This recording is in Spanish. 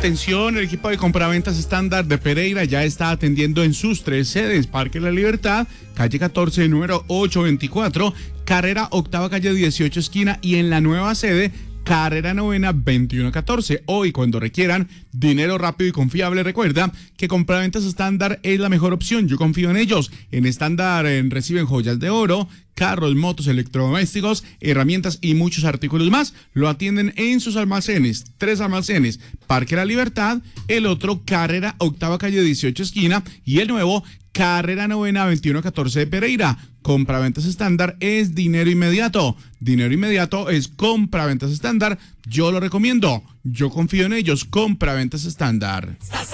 Atención, el equipo de compraventas estándar de Pereira ya está atendiendo en sus 3 sedes: Parque La Libertad, calle 14, número 824, carrera octava, calle 18, esquina, y en la nueva sede, carrera novena 2114. Hoy, cuando requieran dinero rápido y confiable, recuerda que compraventas estándar es la mejor opción. Yo confío en ellos. En estándar reciben joyas de oro, carros, motos, electrodomésticos, herramientas y muchos artículos más. Lo atienden en sus almacenes. 3 almacenes: Parque La Libertad, el otro carrera octava, calle 18, esquina, y el nuevo carrera novena 2114 de Pereira. Compraventas estándar es dinero inmediato. Dinero inmediato es compraventas estándar. Yo lo recomiendo. Yo confío en ellos. Compraventas estándar.